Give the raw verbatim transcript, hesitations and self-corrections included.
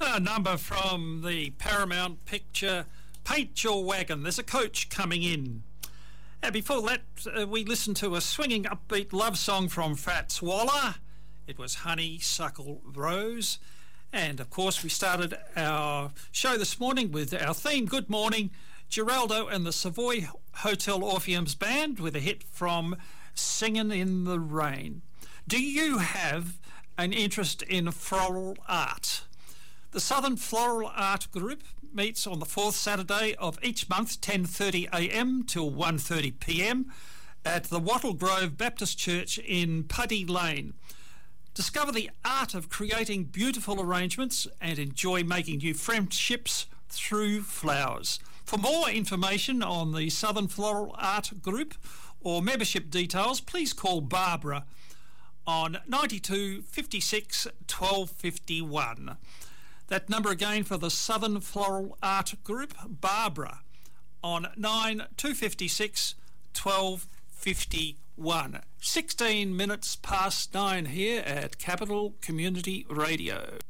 A number from the Paramount picture Paint Your Wagon. There's a coach coming in. And before that, uh, we listened to a swinging, upbeat love song from Fats Waller. It was Honeysuckle Rose. And, of course, we started our show this morning with our theme, Good Morning, Geraldo and the Savoy Hotel Orpheums Band with a hit from Singin' in the Rain. Do you have an interest in floral art? The Southern Floral Art Group meets on the fourth Saturday of each month, ten thirty a m till one thirty p m at the Wattle Grove Baptist Church in Puddy Lane. Discover the art of creating beautiful arrangements and enjoy making new friendships through flowers. For more information on the Southern Floral Art Group or membership details, please call Barbara on ninety-two fifty-six twelve fifty-one. That number again for the Southern Floral Art Group, Barbara, on nine two fifty-six twelve fifty-one. sixteen minutes past nine here at Capital Community Radio.